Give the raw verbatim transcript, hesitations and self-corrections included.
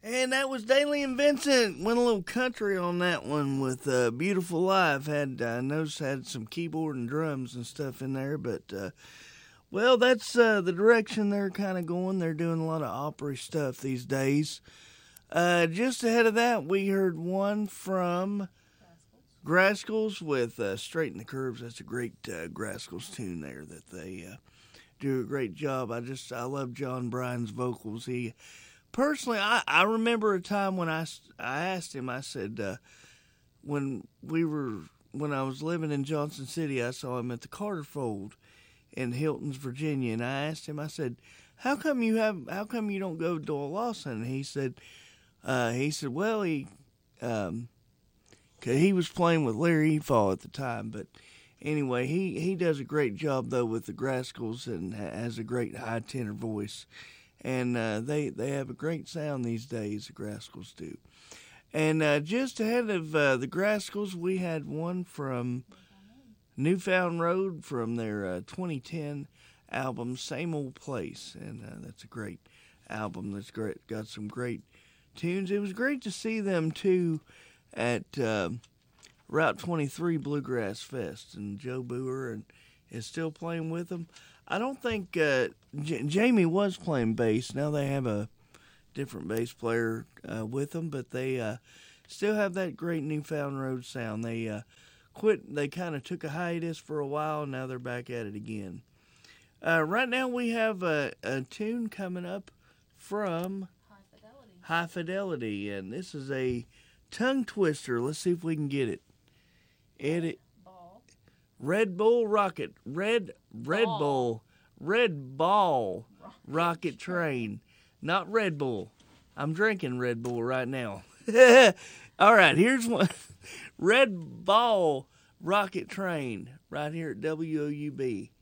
And that was Daly and Vincent. Went a little country on that one with uh, Beautiful Life. Had I uh, noticed had some keyboard and drums and stuff in there, but uh, well, that's uh, the direction they're kind of going. They're doing a lot of opera stuff these days. Uh, just ahead of that, we heard one from Grascals with uh, Straighten the Curves. That's a great uh, Grascals tune there that they uh, do a great job. I just I love John Bryan's vocals. He Personally, I, I remember a time when I, I asked him, I said, uh, when we were, when I was living in Johnson City, I saw him at the Carter Fold in Hilton's, Virginia, and I asked him, I said, how come you have, how come you don't go to Doyle Lawson? And he said, uh, he said, well, he, um, cause he was playing with Larry Efall at the time, but anyway, he, he does a great job, though, with the Grascals and has a great high tenor voice. And uh, they, they have a great sound these days, the Grascals do. And uh, just ahead of uh, the Grascals, we had one from Newfound Road from their uh, twenty ten album, Same Old Place. And uh, that's a great album that's great, got some great tunes. It was great to see them, too, at uh, Route twenty-three Bluegrass Fest. And Joe Boer and is still playing with them. I don't think uh, J- Jamie was playing bass. Now they have a different bass player uh, with them, but they uh, still have that great Newfound Road sound. They uh, quit. They kind of took a hiatus for a while, and now they're back at it again. Uh, right now we have a, a tune coming up from High Fidelity. High Fidelity, and this is a tongue twister. Let's see if we can get it. Edit. Red Bull Rocket, Red Red Ball. Bull, Red Ball Rocket, Rocket Train, not Red Bull. I'm drinking Red Bull right now. All right, here's one. Red Ball Rocket Train right here at W O U B.